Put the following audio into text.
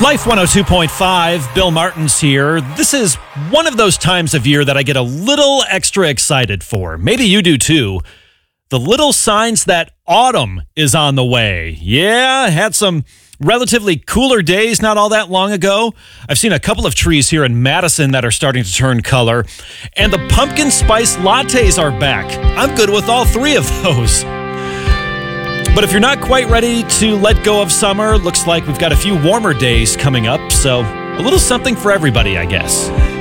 Life 102.5, Bill Martins here. This is one of those times of year that I get a little extra excited for. Maybe you do too. The little signs that autumn is on the way. Yeah, had some relatively cooler days not all that long ago. I've seen a couple of trees here in Madison that are starting to turn color. And the pumpkin spice lattes are back. I'm good with all three of those. But if you're not quite ready to let go of summer, looks like we've got a few warmer days coming up, so a little something for everybody, I guess.